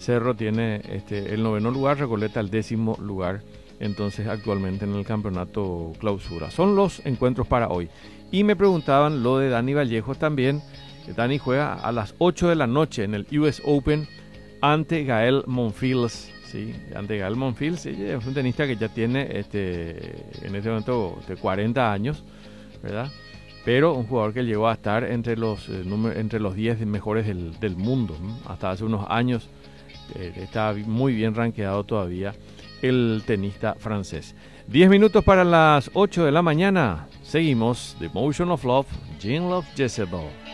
Cerro tiene el noveno lugar, Recoleta el 10º lugar, entonces actualmente en el campeonato clausura. Son los encuentros para hoy. Y me preguntaban lo de Dani Vallejo también. Dani juega a las 8 de la noche en el US Open ante Gael Monfils. ¿Sí? Ante Gael Monfils, es un tenista que ya tiene en este momento de 40 años, ¿verdad? Pero un jugador que llegó a estar entre los 10 mejores del mundo, ¿no? Hasta hace unos años está muy bien rankeado todavía el tenista francés. 10 minutos para las 8 de la mañana. Seguimos The Motion of Love, Jean Love Jezebel.